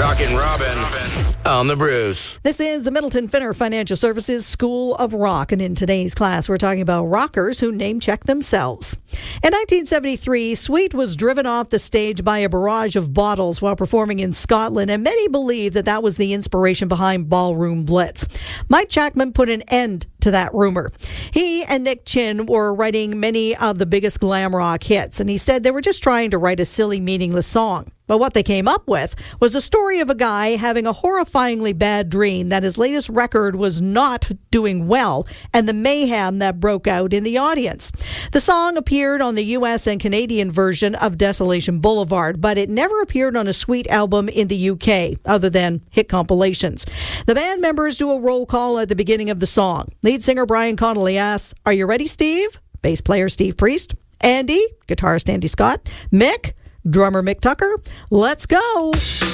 Rockin' Robin on the Bruce. This is the Middleton Finner Financial Services School of Rock, and in today's class we're talking about rockers who name-check themselves. In 1973, Sweet was driven off the stage by a barrage of bottles while performing in Scotland, and many believe that that was the inspiration behind Ballroom Blitz. Mike Chapman put an end to that rumor. He and Nick Chin were writing many of the biggest glam rock hits, and he said they were just trying to write a silly, meaningless song. But what they came up with was a story of a guy having a horrifyingly bad dream that his latest record was not doing well, and the mayhem that broke out in the audience. The song appeared on the U.S. and Canadian version of Desolation Boulevard, but it never appeared on a Sweet album in the UK, other than hit compilations. The band members do a roll call at the beginning of the song. Lead singer Brian Connolly asks, "Are you ready, Steve?" Bass player Steve Priest. Andy, guitarist Andy Scott. Mick, drummer Mick Tucker. Let's go.